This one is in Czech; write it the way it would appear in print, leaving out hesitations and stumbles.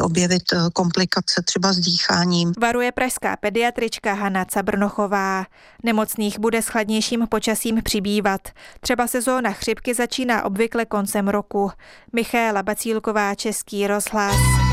objevit komplikace třeba s dýcháním. Varuje pražská pediatrička Hana Cabrnochová. Nemocných bude s chladnějším počasím přibývat. Třeba sezóna chřipky začíná obvykle koncem roku. Michaela Bacílková, Český rozhlas.